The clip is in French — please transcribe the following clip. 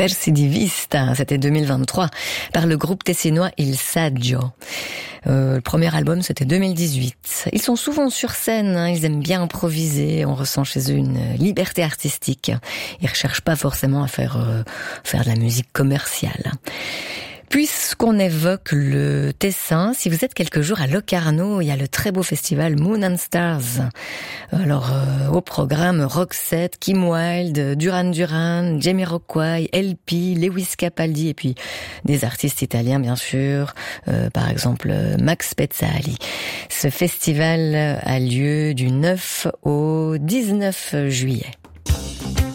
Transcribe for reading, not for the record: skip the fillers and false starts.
Recidivista, c'était 2023, par le groupe tessinois Il Saggio. Le premier album, c'était 2018. Ils sont souvent sur scène, ils aiment bien improviser, on ressent chez eux une liberté artistique. Ils recherchent pas forcément à faire de la musique commerciale. Puisqu'on évoque le Tessin, si vous êtes quelques jours à Locarno, il y a le très beau festival Moon and Stars. Alors, au programme Roxette, Kim Wilde, Duran Duran, Jamiroquai, LP, Lewis Capaldi et puis des artistes italiens bien sûr, par exemple Max Pezzali. Ce festival a lieu du 9 au 19 juillet.